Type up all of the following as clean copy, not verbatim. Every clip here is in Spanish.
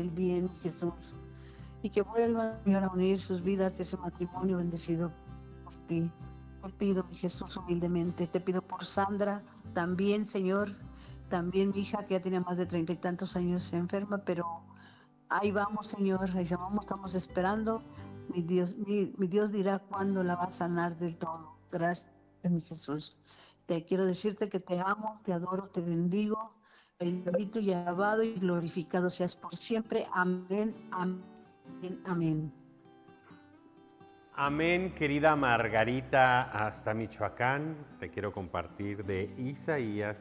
el bien, Jesús, y que vuelvan, Señor, a unir sus vidas de ese matrimonio bendecido por ti. Te pido, mi Jesús, humildemente, te pido por Sandra, también, Señor, también mi hija que ya tiene más de 30 y tantos años enferma, pero ahí vamos, Señor, ahí vamos, estamos esperando. Mi Dios dirá cuándo la va a sanar del todo. Gracias, mi Jesús. Te quiero decirte que te amo, te adoro, te bendigo. Bendito y alabado y glorificado seas por siempre. Amén, amén, amén. Amén, querida Margarita, hasta Michoacán. Te quiero compartir de Isaías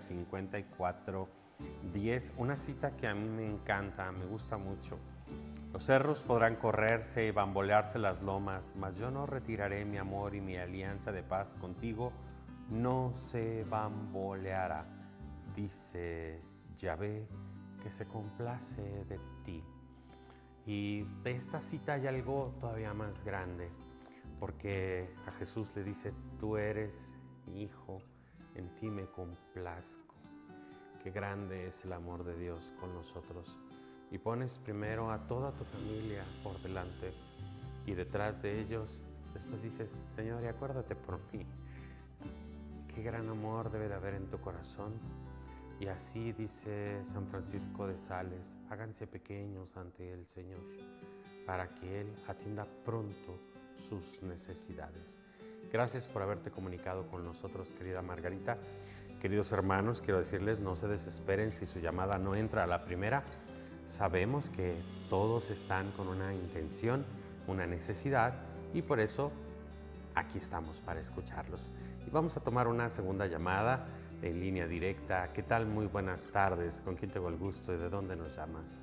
54:10, una cita que a mí me encanta, me gusta mucho. Los cerros podrán correrse y bambolearse las lomas, mas yo no retiraré mi amor y mi alianza de paz contigo no se bamboleará, dice Yahvé, que se complace de ti. Y de esta cita hay algo todavía más grande, porque a Jesús le dice, tú eres mi hijo, en ti me complazco. Qué grande es el amor de Dios con nosotros. Y pones primero a toda tu familia por delante y detrás de ellos, después dices, Señor, y acuérdate por mí. Qué gran amor debe de haber en tu corazón. Y así dice San Francisco de Sales, háganse pequeños ante el Señor, para que Él atienda pronto sus necesidades. Gracias por haberte comunicado con nosotros, querida Margarita. Queridos hermanos, quiero decirles, no se desesperen si su llamada no entra a la primera. Sabemos que todos están con una intención, una necesidad, y por eso aquí estamos para escucharlos. Y vamos a tomar una segunda llamada en línea directa. ¿Qué tal? Muy buenas tardes. ¿Con quién tengo el gusto y de dónde nos llamas?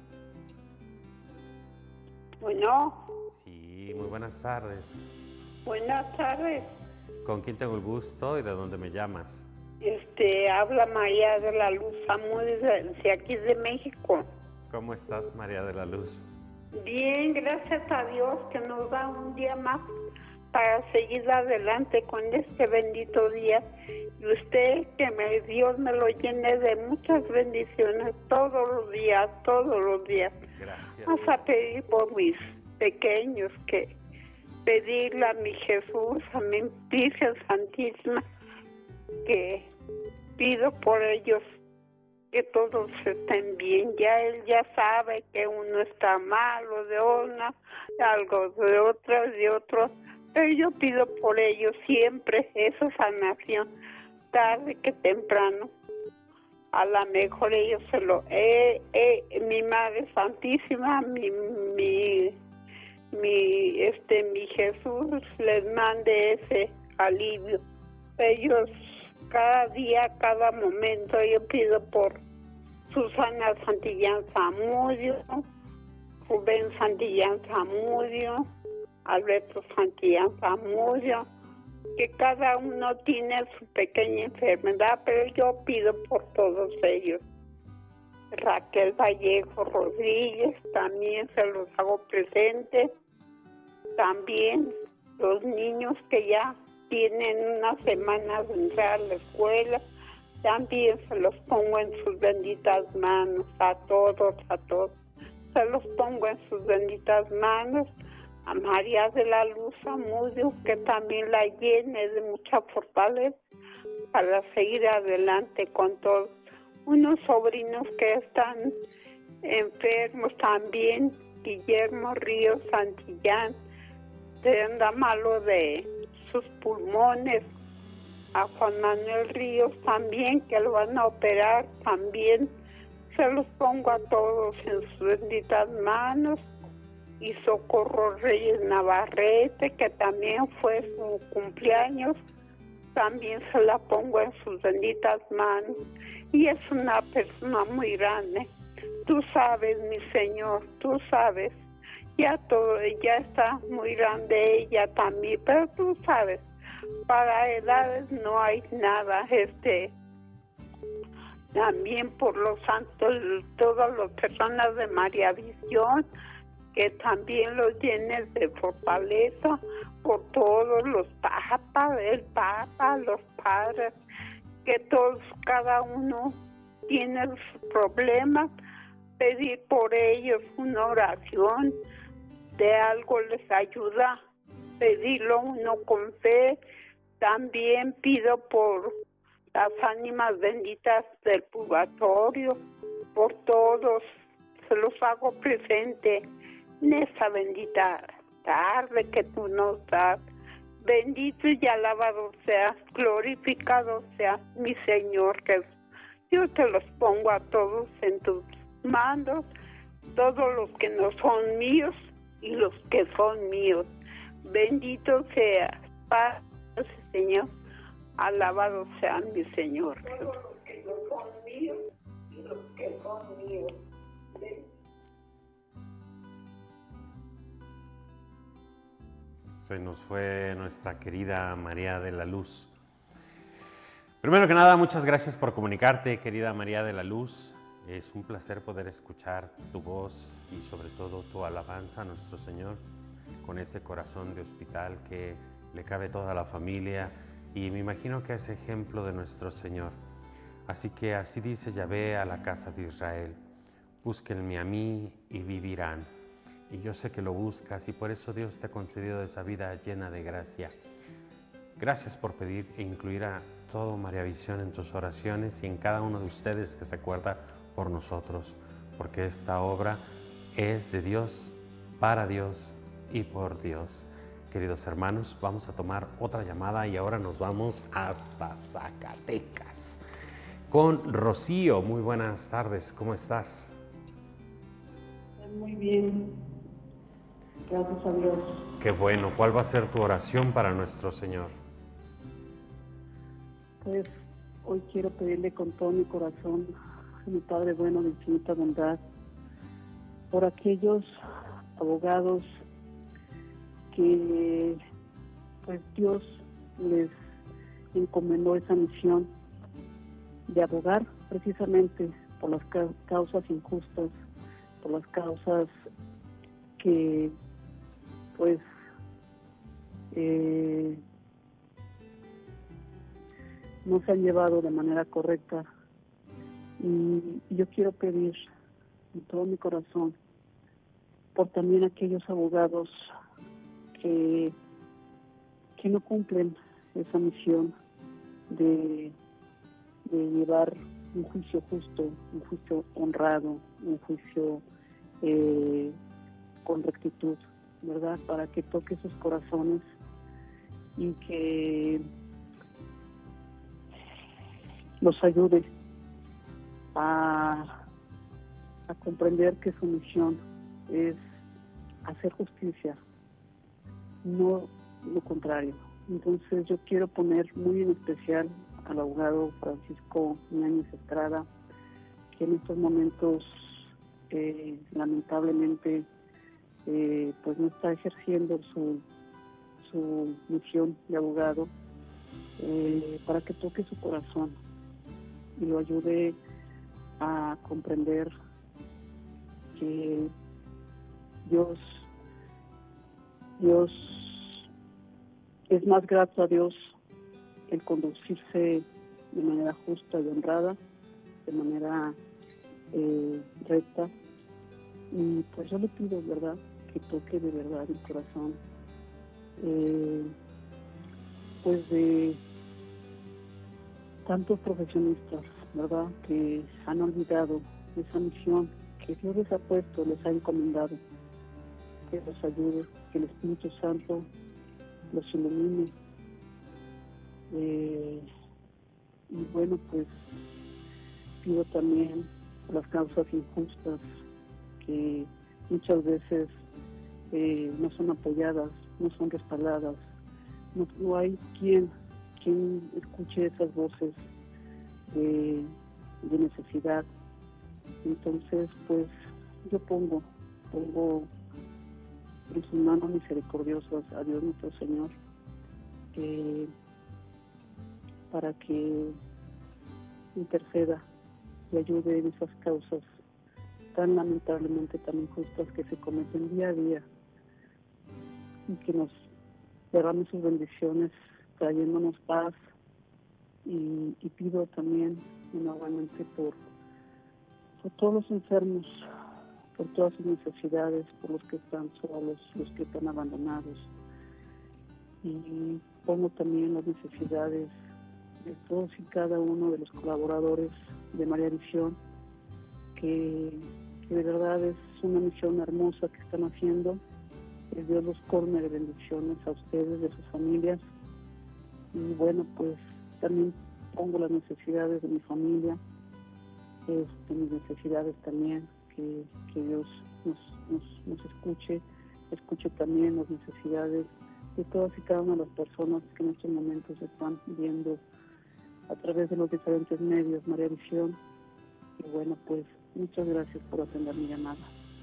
Bueno. Sí, muy buenas tardes. Buenas tardes. ¿Con quién tengo el gusto y de dónde me llamas? Habla María de la Luz Zamudio, de aquí de México. ¿Cómo estás, María de la Luz? Bien, gracias a Dios que nos da un día más para seguir adelante con este bendito día. Y usted, que Dios me lo llene de muchas bendiciones todos los días, todos los días. Gracias. Vas a pedir por mis pequeños, que pedirle a mi Jesús, a mi Virgen Santísima, que pido por ellos que todos estén bien. Ya él ya sabe que uno está malo de una, algo de otra, de otro, pero yo pido por ellos siempre esa sanación, tarde que temprano. A lo mejor ellos se lo... mi Madre Santísima, mi Jesús les mande ese alivio. Ellos cada día, cada momento, yo pido por Susana Santillán Zamudio, Rubén Santillán Zamudio, Alberto Santillán Zamudio, que cada uno tiene su pequeña enfermedad, pero yo pido por todos ellos. Raquel Vallejo Rodríguez, también se los hago presente. También los niños que ya tienen unas semanas de entrar a la escuela, también se los pongo en sus benditas manos, a todos, se los pongo en sus benditas manos. A María de la Luz Zamudio, que también la llene de mucha fortaleza para seguir adelante con todos. Unos sobrinos que están enfermos también, Guillermo Ríos Santillán, se anda malo de sus pulmones. A Juan Manuel Ríos también, que lo van a operar también. Se los pongo a todos en sus benditas manos. Y Socorro Reyes Navarrete, que también fue su cumpleaños, también se la pongo en sus benditas manos. Y es una persona muy grande. Tú sabes, mi Señor, tú sabes. Ya está muy grande ella también, pero tú sabes, para edades no hay nada. También por los santos, todas las personas de María Visión, que también los llenes de fortaleza, por todos los papas, el papa, los padres, que todos, cada uno tiene sus problemas, pedir por ellos una oración, de algo les ayuda pedirlo uno con fe. También pido por las ánimas benditas del purgatorio, por todos, se los hago presente en esta bendita tarde que tú nos das. Bendito y alabado seas, glorificado seas, mi Señor Jesús. Yo te los pongo a todos en tus manos, todos los que no son míos y los que son míos. Bendito seas, Padre, Señor, alabado sea mi Señor. Todos los que no son míos y los que son míos. Se nos fue nuestra querida María de la Luz. Primero que nada, muchas gracias por comunicarte, querida María de la Luz. Es un placer poder escuchar tu voz y sobre todo tu alabanza a nuestro Señor con ese corazón de hospital que le cabe toda la familia y me imagino que es ejemplo de nuestro Señor. Así que así dice Yahvé a la casa de Israel: búsquenme a mí y vivirán. Y yo sé que lo buscas y por eso Dios te ha concedido esa vida llena de gracia. Gracias por pedir e incluir a todo María Visión en tus oraciones y en cada uno de ustedes que se acuerda por nosotros, porque esta obra es de Dios, para Dios y por Dios. Queridos hermanos, vamos a tomar otra llamada y ahora nos vamos hasta Zacatecas con Rocío. Muy buenas tardes, ¿cómo estás? Muy bien, gracias a Dios. Qué bueno. ¿Cuál va a ser tu oración para nuestro Señor? Pues hoy quiero pedirle con todo mi corazón, mi Padre bueno de infinita bondad, por aquellos abogados que pues Dios les encomendó esa misión de abogar precisamente por las causas injustas, por las causas que pues no se han llevado de manera correcta. Y yo quiero pedir en todo mi corazón por también aquellos abogados que no cumplen esa misión de llevar un juicio justo, un juicio honrado, un juicio con rectitud, ¿verdad? Para que toque sus corazones y que los ayude a comprender que su misión es hacer justicia, no lo contrario. Entonces yo quiero poner muy en especial al abogado Francisco Ñañez Estrada, que en estos momentos lamentablemente pues no está ejerciendo su misión de abogado, para que toque su corazón y lo ayude a comprender que Dios es más grato a Dios el conducirse de manera justa y honrada, de manera recta. Y pues yo le pido, ¿verdad?, que toque de verdad el corazón pues de tantos profesionistas, ¿verdad?, que han olvidado esa misión que Dios les ha puesto, les ha encomendado. Que los ayude, que el Espíritu Santo los ilumine. Y bueno, pues pido también las causas injustas que muchas veces no son apoyadas, no son respaldadas, no hay quien escuche esas voces de necesidad. Entonces pues yo pongo en sus manos misericordiosas a Dios nuestro Señor, para que interceda y ayude en esas causas tan lamentablemente tan injustas que se cometen día a día, y que nos derrame sus bendiciones trayéndonos paz. Y pido también nuevamente por por todos los enfermos, por todas sus necesidades, por los que están solos, los que están abandonados. Y pongo también las necesidades de todos y cada uno de los colaboradores de María Visión, que de verdad es una misión hermosa que están haciendo. Que Dios los colme de bendiciones a ustedes, de sus familias. Y bueno, pues también pongo las necesidades de mi familia, mis necesidades también, que Dios nos escuche también las necesidades de todas y cada una de las personas que en estos momentos están viendo a través de los diferentes medios María Visión. Y bueno, pues muchas gracias por atender mi llamada.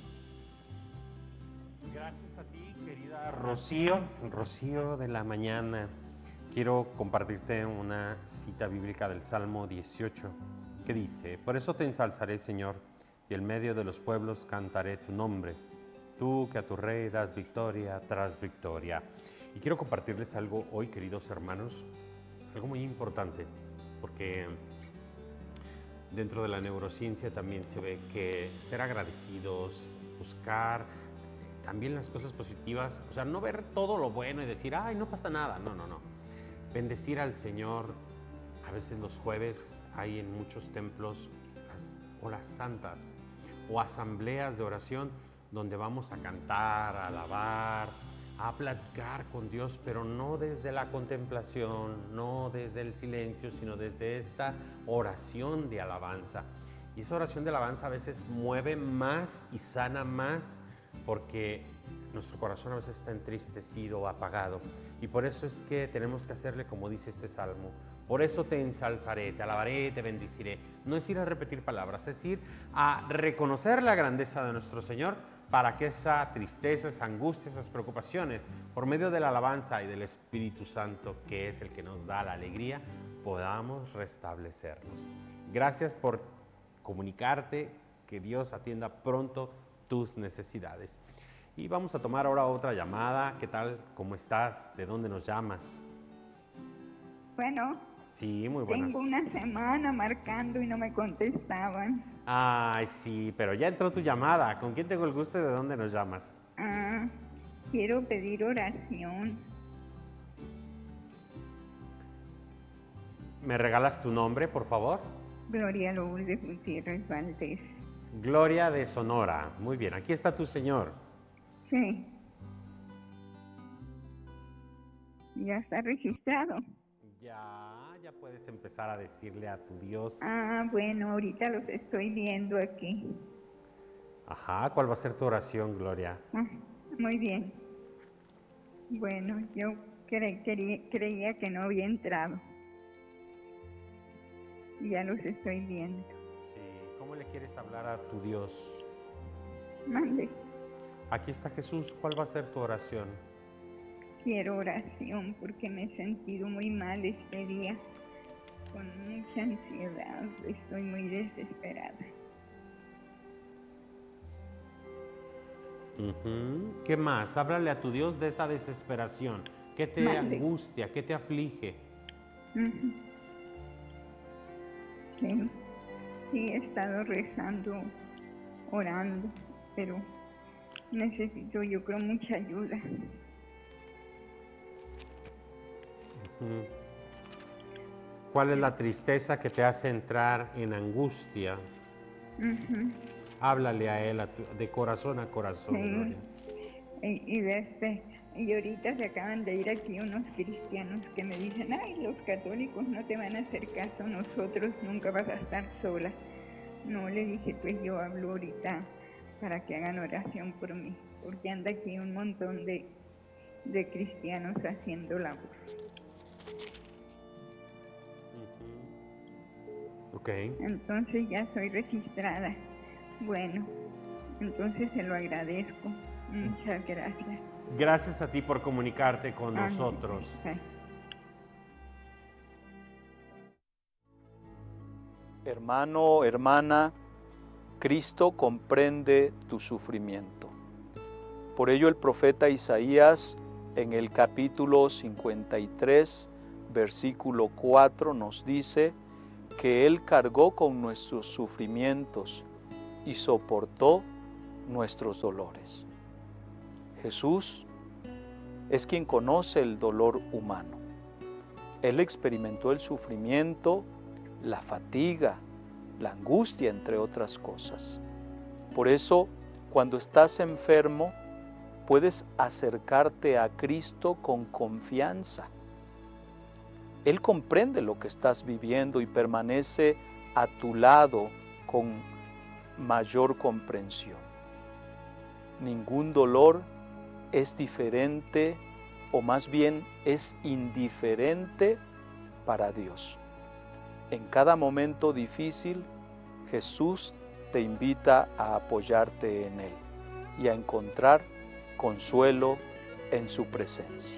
Gracias a ti, querida Rocío de la mañana. Quiero compartirte una cita bíblica del Salmo 18, que dice: por eso te ensalzaré, Señor, y en medio de los pueblos cantaré tu nombre, tú que a tu rey das victoria tras victoria. Y quiero compartirles algo hoy, queridos hermanos, algo muy importante, porque dentro de la neurociencia también se ve que ser agradecidos, buscar también las cosas positivas, o sea, no ver todo lo bueno y decir, ay, no pasa nada, no. Bendecir al Señor. A veces los jueves hay en muchos templos las horas santas o asambleas de oración donde vamos a cantar, a alabar, a platicar con Dios, pero no desde la contemplación, no desde el silencio, sino desde esta oración de alabanza. Y esa oración de alabanza a veces mueve más y sana más, porque nuestro corazón a veces está entristecido o apagado. Y por eso es que tenemos que hacerle como dice este salmo. Por eso te ensalzaré, te alabaré, te bendeciré. No es ir a repetir palabras, es ir a reconocer la grandeza de nuestro Señor, para que esa tristeza, esa angustia, esas preocupaciones, por medio de la alabanza y del Espíritu Santo, que es el que nos da la alegría, podamos restablecernos. Gracias por comunicarte, que Dios atienda pronto tus necesidades. Y vamos a tomar ahora otra llamada. ¿Qué tal? ¿Cómo estás? ¿De dónde nos llamas? Bueno, sí, muy buenas. Tengo una semana marcando y no me contestaban. Ay, sí, pero ya entró tu llamada. ¿Con quién tengo el gusto y de dónde nos llamas? Quiero pedir oración. ¿Me regalas tu nombre, por favor? Gloria Lourdes Gutiérrez Valdés. Gloria de Sonora. Muy bien, aquí está tu Señor. Sí. Ya está registrado. Ya puedes empezar a decirle a tu Dios. Bueno, ahorita los estoy viendo aquí. Ajá, ¿cuál va a ser tu oración, Gloria? Muy bien. Bueno, yo creía que no había entrado. Ya los estoy viendo. Sí, ¿cómo le quieres hablar a tu Dios? Mande. Aquí está Jesús, ¿cuál va a ser tu oración? Quiero oración porque me he sentido muy mal este día, con mucha ansiedad, estoy muy desesperada. ¿Qué más? Háblale a tu Dios de esa desesperación. ¿Qué te angustia? ¿Qué te aflige? Sí, he estado rezando, orando, pero necesito, yo creo, mucha ayuda. ¿Cuál es la tristeza que te hace entrar en angustia? Háblale a Él de corazón a corazón. Sí. Y ahorita se acaban de ir aquí unos cristianos que me dicen, ay, los católicos no te van a hacer caso, nosotros nunca vas a estar sola. No, le dije, pues yo hablo ahorita para que hagan oración por mí, porque anda aquí un montón de cristianos haciendo la voz. Okay. Entonces ya soy registrada. Bueno, entonces se lo agradezco. Muchas gracias. Gracias a ti por comunicarte con nosotros. Sí. Hermano, hermana, Cristo comprende tu sufrimiento. Por ello el profeta Isaías en el capítulo 53, versículo 4 nos dice que Él cargó con nuestros sufrimientos y soportó nuestros dolores. Jesús es quien conoce el dolor humano. Él experimentó el sufrimiento, la fatiga, la angustia, entre otras cosas. Por eso, cuando estás enfermo, puedes acercarte a Cristo con confianza. Él comprende lo que estás viviendo y permanece a tu lado con mayor comprensión. Ningún dolor es diferente, o más bien es indiferente para Dios. En cada momento difícil, Jesús te invita a apoyarte en Él y a encontrar consuelo en su presencia.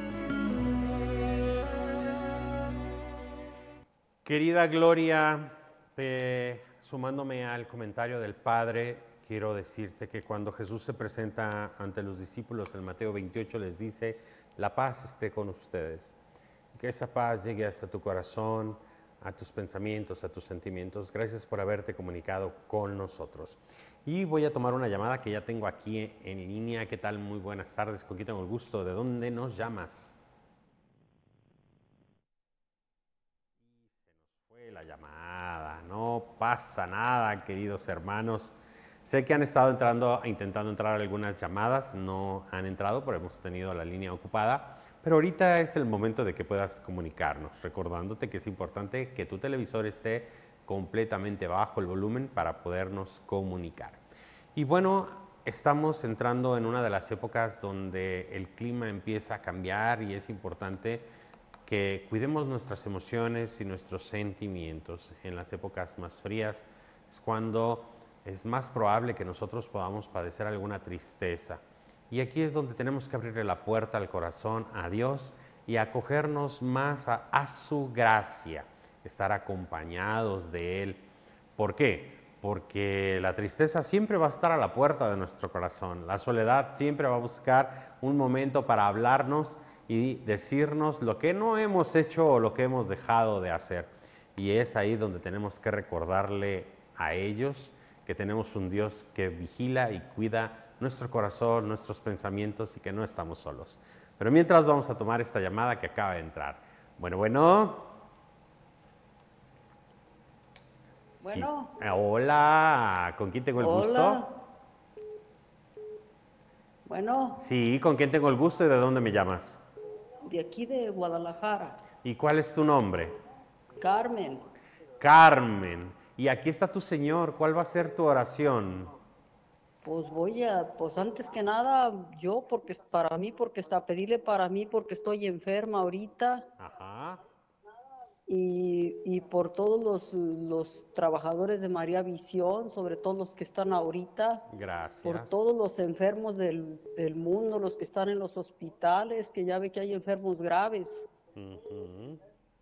Querida Gloria, sumándome al comentario del Padre, quiero decirte que cuando Jesús se presenta ante los discípulos en Mateo 28 les dice: la paz esté con ustedes. Que esa paz llegue hasta tu corazón, a tus pensamientos, a tus sentimientos. Gracias por haberte comunicado con nosotros. Y voy a tomar una llamada que ya tengo aquí en línea. ¿Qué tal? Muy buenas tardes. ¿Con quién tengo el gusto? ¿De dónde nos llamas? Fue la llamada. No pasa nada, queridos hermanos. Sé que han estado intentando entrar algunas llamadas, no han entrado, pero hemos tenido la línea ocupada. Pero ahorita es el momento de que puedas comunicarnos, recordándote que es importante que tu televisor esté completamente bajo el volumen para podernos comunicar. Y bueno, estamos entrando en una de las épocas donde el clima empieza a cambiar y es importante que cuidemos nuestras emociones y nuestros sentimientos. En las épocas más frías es cuando es más probable que nosotros podamos padecer alguna tristeza. Y aquí es donde tenemos que abrirle la puerta al corazón a Dios y acogernos más a su gracia, estar acompañados de Él. ¿Por qué? Porque la tristeza siempre va a estar a la puerta de nuestro corazón. La soledad siempre va a buscar un momento para hablarnos y decirnos lo que no hemos hecho o lo que hemos dejado de hacer. Y es ahí donde tenemos que recordarle a ellos que tenemos un Dios que vigila y cuida nuestro corazón, nuestros pensamientos y que no estamos solos. Pero mientras vamos a tomar esta llamada que acaba de entrar. Bueno. Bueno. Sí. Hola, ¿con quién tengo el gusto? Bueno. Sí, ¿con quién tengo el gusto y de dónde me llamas? De aquí de Guadalajara. ¿Y cuál es tu nombre? Carmen. Carmen. Y aquí está tu Señor. ¿Cuál va a ser tu oración? Pues antes que nada, porque pedirle para mí, porque estoy enferma ahorita. Ajá. Y por todos los trabajadores de María Visión, sobre todo los que están ahorita. Gracias. Por todos los enfermos del mundo, los que están en los hospitales, que ya ve que hay enfermos graves. Uh-huh.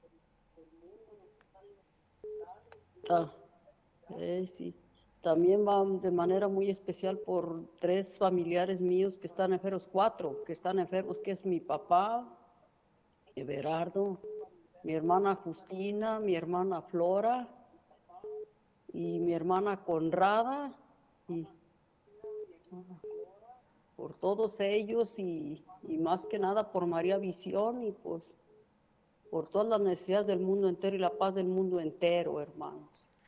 Sí. También van de manera muy especial por 3 familiares míos que están enfermos, 4 que están enfermos, que es mi papá, Everardo, mi hermana Justina, mi hermana Flora y mi hermana Conrada, y por todos ellos y más que nada por María Visión y pues por todas las necesidades del mundo entero y la paz del mundo entero, hermanos.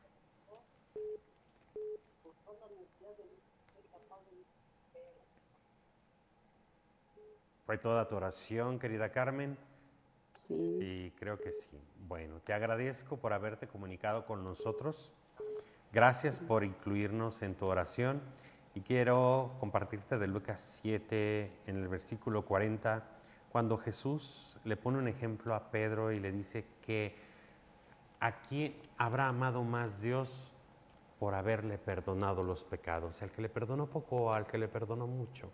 ¿Fue toda tu oración, querida Carmen? Sí. Sí, creo que sí. Bueno, te agradezco por haberte comunicado con nosotros. Gracias por incluirnos en tu oración. Y quiero compartirte de Lucas 7, en el versículo 40, cuando Jesús le pone un ejemplo a Pedro y le dice que aquí habrá amado más Dios por haberle perdonado los pecados, al que le perdonó poco o al que le perdonó mucho.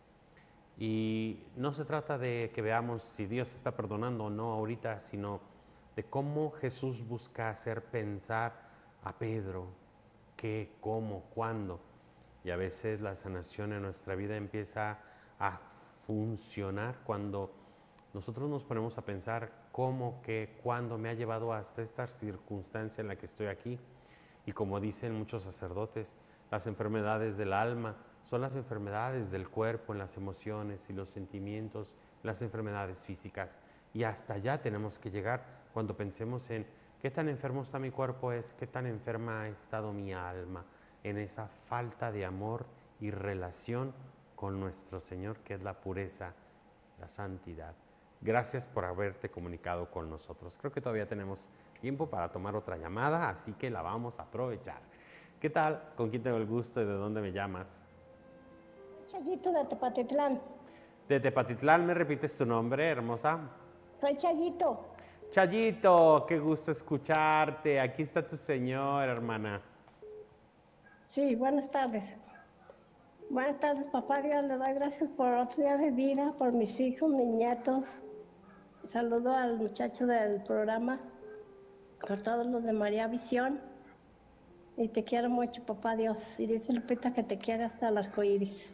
Y no se trata de que veamos si Dios está perdonando o no ahorita, sino de cómo Jesús busca hacer pensar a Pedro qué, cómo, cuándo. Y a veces la sanación en nuestra vida empieza a funcionar cuando nosotros nos ponemos a pensar cómo, qué, cuándo me ha llevado hasta esta circunstancia en la que estoy aquí. Y como dicen muchos sacerdotes, Las enfermedades del alma son las enfermedades del cuerpo, en las emociones y los sentimientos, las enfermedades físicas. Y hasta allá tenemos que llegar cuando pensemos en qué tan enfermo está mi cuerpo, qué tan enferma ha estado mi alma, en esa falta de amor y relación con nuestro Señor, que es la pureza, la santidad. Gracias por haberte comunicado con nosotros. Creo que todavía tenemos tiempo para tomar otra llamada, así que la vamos a aprovechar. ¿Qué tal? ¿Con quién tengo el gusto y de dónde me llamas? Chayito de Tepatitlán. De Tepatitlán, ¿me repites tu nombre, hermosa? Soy Chayito. Chayito, qué gusto escucharte. Aquí está tu Señor, hermana. Sí, buenas tardes. Buenas tardes, papá Dios. Le doy gracias por otro día de vida, por mis hijos, mis nietos. Saludo al muchacho del programa, por todos los de María Visión. Y te quiero mucho, papá Dios. Y dice Lupita que te quiere hasta el arcoíris.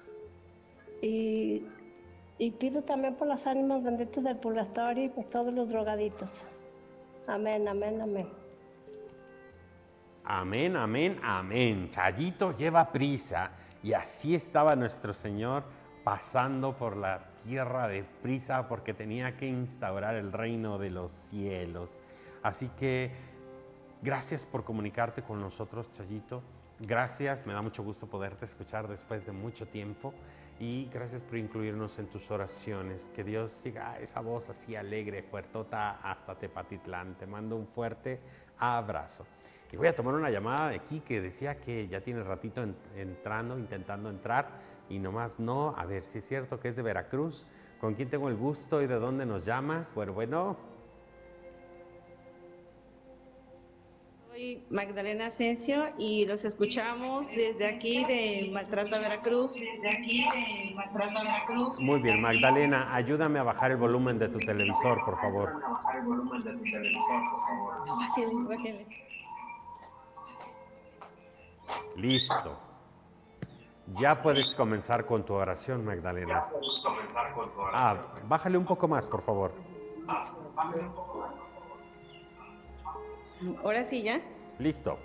Y pido también por las ánimas benditas del purgatorio y por todos los drogaditos. Amén, amén, amén. Amén, amén, amén. Chayito lleva prisa y así estaba nuestro Señor pasando por la tierra de prisa porque tenía que instaurar el reino de los cielos. Así que gracias por comunicarte con nosotros, Chayito. Gracias, me da mucho gusto poderte escuchar después de mucho tiempo. Y gracias por incluirnos en tus oraciones. Que Dios siga esa voz así alegre, fuertota hasta Tepatitlán. Te mando un fuerte abrazo. Y voy a tomar una llamada de aquí que decía que ya tiene ratito intentando entrar y nomás no. A ver si es cierto que es de Veracruz. ¿Con quién tengo el gusto y de dónde nos llamas? Bueno. Soy Magdalena Asensio y los escuchamos desde aquí de Maltrata, Veracruz. Muy bien, Magdalena, ayúdame a bajar el volumen de tu televisor, por favor. Bájale. Listo. Ya puedes comenzar con tu oración, Magdalena. Bájale un poco más, por favor. Ahora sí, ¿ya? Listo.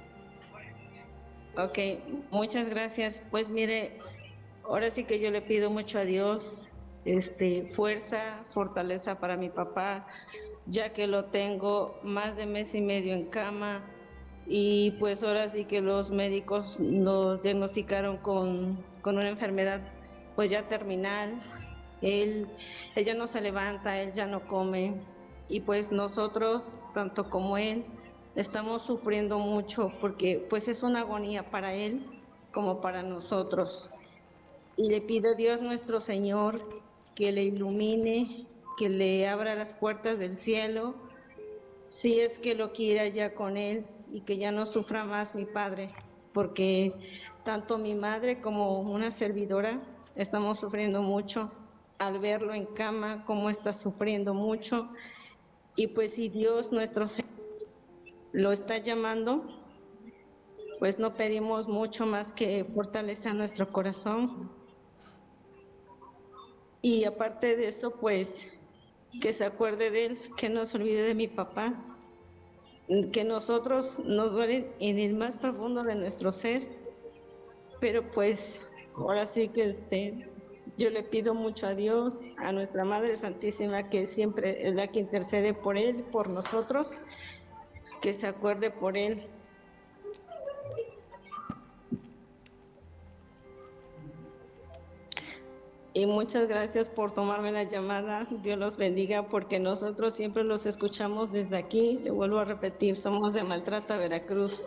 Ok, muchas gracias. Pues mire, ahora sí que yo le pido mucho a Dios, fuerza, fortaleza para mi papá, ya que lo tengo más de mes y medio en cama y pues ahora sí que los médicos nos diagnosticaron con una enfermedad pues ya terminal. Él ya no se levanta, él ya no come y pues nosotros, tanto como él, estamos sufriendo mucho porque pues es una agonía para él como para nosotros. Y le pido a Dios nuestro Señor que le ilumine, que le abra las puertas del cielo, si es que lo quiera ya con él y que ya no sufra más mi padre, porque tanto mi madre como una servidora estamos sufriendo mucho al verlo en cama, cómo está sufriendo mucho. Y pues si Dios nuestro Señor lo está llamando, pues no pedimos mucho más que fortalecer nuestro corazón. Y aparte de eso, pues que se acuerde de él, que no se olvide de mi papá, que nosotros nos duele en el más profundo de nuestro ser, pero pues ahora sí que yo le pido mucho a Dios, a nuestra Madre Santísima, que siempre es la que intercede por él, por nosotros, que se acuerde por él. Y muchas gracias por tomarme la llamada. Dios los bendiga, porque nosotros siempre los escuchamos desde aquí. Le vuelvo a repetir, somos de Maltrata, Veracruz.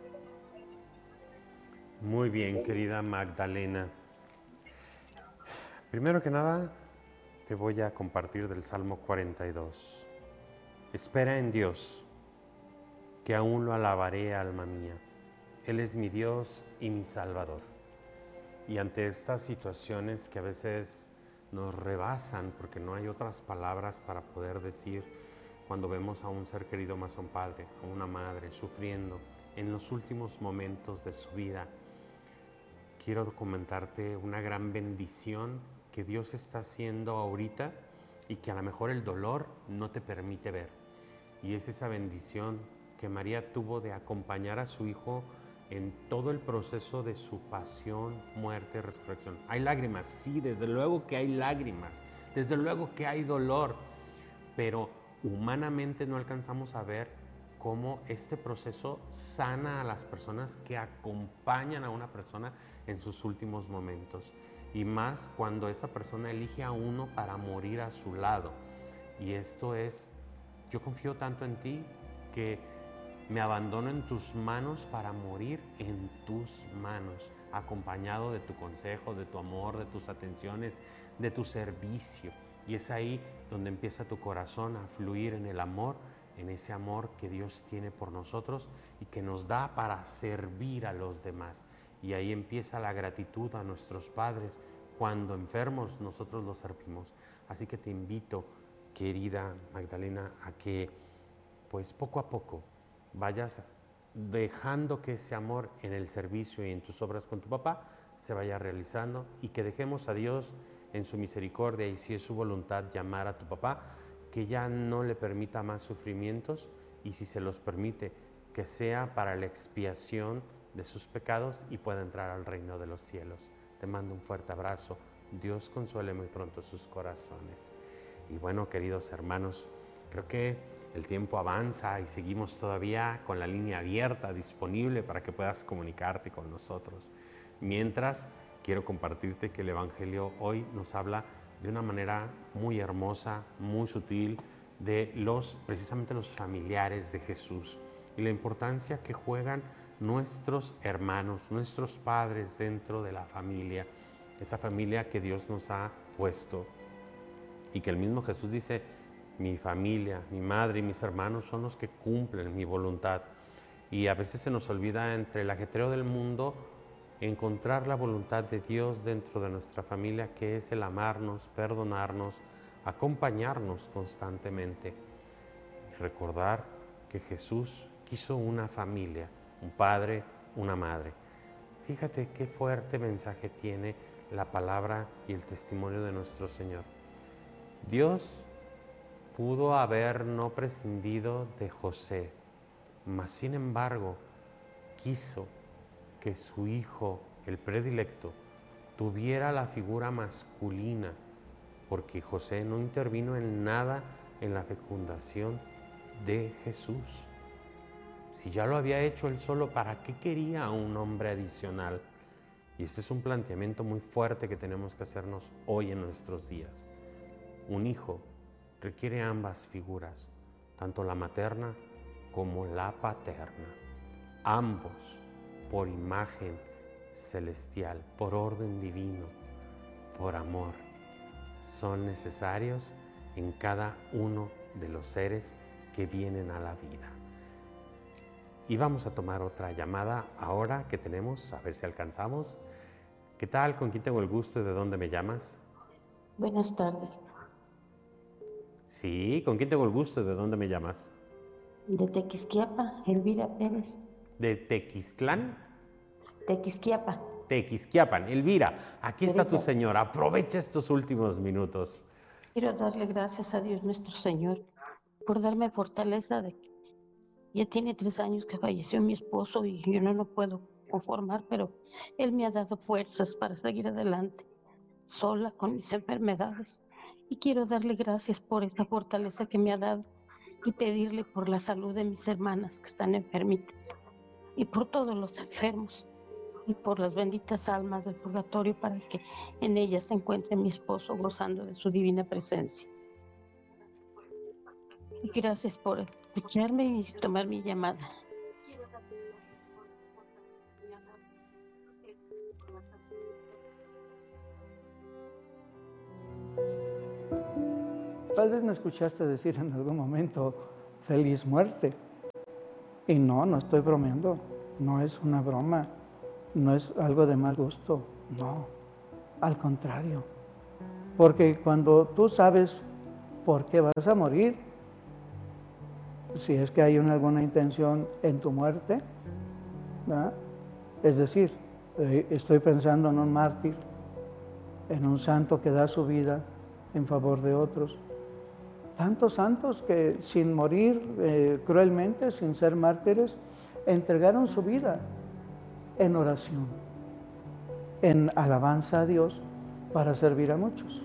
Muy bien, querida Magdalena. Primero que nada, te voy a compartir del Salmo 42. Espera en Dios, que aún lo alabaré, alma mía. Él es mi Dios y mi Salvador. Y ante estas situaciones que a veces nos rebasan, porque no hay otras palabras para poder decir, cuando vemos a un ser querido más a un padre, a una madre, sufriendo en los últimos momentos de su vida, quiero comentarte una gran bendición que Dios está haciendo ahorita y que a lo mejor el dolor no te permite ver. Y es esa bendición que María tuvo de acompañar a su hijo en todo el proceso de su pasión, muerte y resurrección. Hay lágrimas, sí, desde luego que hay lágrimas, desde luego que hay dolor, pero humanamente no alcanzamos a ver cómo este proceso sana a las personas que acompañan a una persona en sus últimos momentos. Y más cuando esa persona elige a uno para morir a su lado. Y esto es, yo confío tanto en ti que me abandono en tus manos para morir en tus manos, acompañado de tu consejo, de tu amor, de tus atenciones, de tu servicio. Y es ahí donde empieza tu corazón a fluir en el amor, en ese amor que Dios tiene por nosotros y que nos da para servir a los demás. Y ahí empieza la gratitud a nuestros padres. Cuando enfermos, nosotros los servimos. Así que te invito, querida Magdalena, a que pues poco a poco vayas dejando que ese amor en el servicio y en tus obras con tu papá se vaya realizando, y que dejemos a Dios en su misericordia, y si es su voluntad llamar a tu papá, que ya no le permita más sufrimientos, y si se los permite, que sea para la expiación de sus pecados y pueda entrar al reino de los cielos. Te mando un fuerte abrazo. Dios consuele muy pronto sus corazones. Y bueno, queridos hermanos, creo que el tiempo avanza y seguimos todavía con la línea abierta, disponible para que puedas comunicarte con nosotros. Mientras, quiero compartirte que el Evangelio hoy nos habla de una manera muy hermosa, muy sutil, de precisamente los familiares de Jesús y la importancia que juegan nuestros hermanos, nuestros padres dentro de la familia, esa familia que Dios nos ha puesto, y que el mismo Jesús dice: mi familia, mi madre y mis hermanos son los que cumplen mi voluntad. Y a veces se nos olvida, entre el ajetreo del mundo, encontrar la voluntad de Dios dentro de nuestra familia, que es el amarnos, perdonarnos, acompañarnos constantemente. Recordar que Jesús quiso una familia, un padre, una madre. Fíjate qué fuerte mensaje tiene la palabra y el testimonio de nuestro Señor. Dios pudo haber no prescindido de José, mas sin embargo quiso que su hijo, el predilecto, tuviera la figura masculina, porque José no intervino en nada en la fecundación de Jesús. Si ya lo había hecho él solo, ¿para qué quería un hombre adicional? Y este es un planteamiento muy fuerte que tenemos que hacernos hoy en nuestros días. Un hijo requiere ambas figuras, tanto la materna como la paterna. Ambos por imagen celestial, por orden divino, por amor, son necesarios en cada uno de los seres que vienen a la vida. Y vamos a tomar otra llamada ahora que tenemos, a ver si alcanzamos. ¿Qué tal? ¿Con quién tengo el gusto y de dónde me llamas? Buenas tardes. Sí, ¿con quién tengo el gusto y de dónde me llamas? De Tequisquiapa, Elvira Pérez. ¿De Tequistlán? Tequisquiapa. Tequisquiapan. Elvira, aquí está tu Elvira. señora. Aprovecha estos últimos minutos. Quiero darle gracias a Dios nuestro Señor por darme fortaleza de que ya tiene 3 años que falleció mi esposo y yo no lo puedo conformar, pero Él me ha dado fuerzas para seguir adelante, sola con mis enfermedades. Y quiero darle gracias por esa fortaleza que me ha dado y pedirle por la salud de mis hermanas que están enfermitas y por todos los enfermos y por las benditas almas del purgatorio, para que en ellas se encuentre mi esposo gozando de su divina presencia. Y gracias por escucharme y tomar mi llamada. Tal vez me escuchaste decir en algún momento feliz muerte. Y no estoy bromeando, no es una broma, no es algo de mal gusto, no, al contrario. Porque cuando tú sabes por qué vas a morir, si es que hay alguna intención en tu muerte, ¿verdad? Es decir, estoy pensando en un mártir, en un santo que da su vida en favor de otros. Tantos santos que sin morir cruelmente, sin ser mártires, entregaron su vida en oración, en alabanza a Dios para servir a muchos.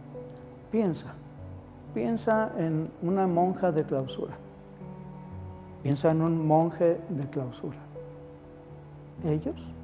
Piensa en una monja de clausura. Piensa en un monje de clausura. Ellos